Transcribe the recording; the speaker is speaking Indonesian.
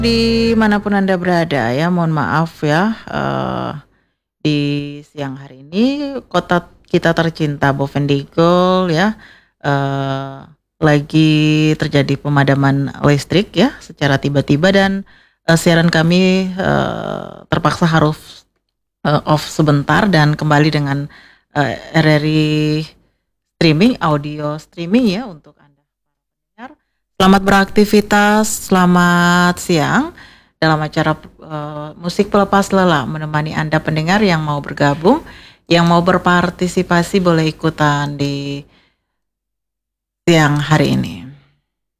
Dimanapun Anda berada ya, mohon maaf ya, di siang hari ini kota kita tercinta Bovendigul ya, eee, lagi terjadi pemadaman listrik ya secara tiba-tiba dan, siaran kami, terpaksa harus, off sebentar dan kembali dengan, RRI streaming, audio streaming ya untuk Anda pendengar. Selamat beraktivitas, selamat siang dalam acara musik pelepas lelah menemani Anda pendengar yang mau bergabung, yang mau berpartisipasi boleh ikutan di siang hari ini.